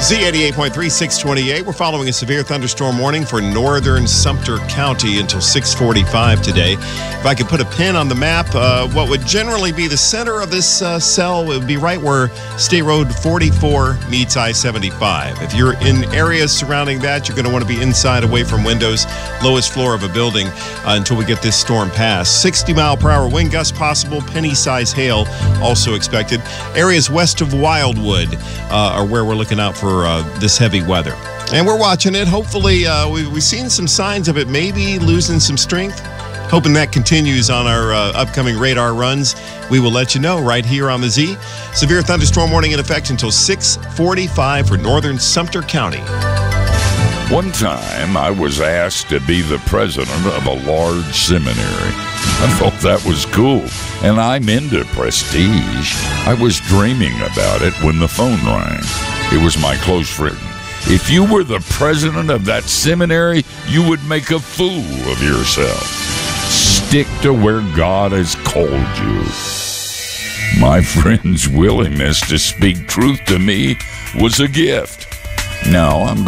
Z88.3, 628. We're following a severe thunderstorm warning for northern Sumter County until 6:45 today. If I could put a pin on the map, what would generally be the center of this cell would be right where State Road 44 meets I-75. If you're in areas surrounding that, you're going to want to be inside, away from windows, lowest floor of a building until we get this storm past. 60-mile-per-hour wind gusts possible, penny-size hail also expected. Areas west of Wildwood are where we're looking out for this heavy weather. And we're watching it. Hopefully, we've seen some signs of it maybe losing some strength. Hoping that continues on our upcoming radar runs. We will let you know right here on the Z. Severe thunderstorm warning in effect until 6:45 for northern Sumter County. One time, I was asked to be the president of a large seminary. I thought that was cool, and I'm into prestige. I was dreaming about it when the phone rang. It was my close friend. If you were the president of that seminary, you would make a fool of yourself. Stick to where God has called you. My friend's willingness to speak truth to me was a gift. Now I'm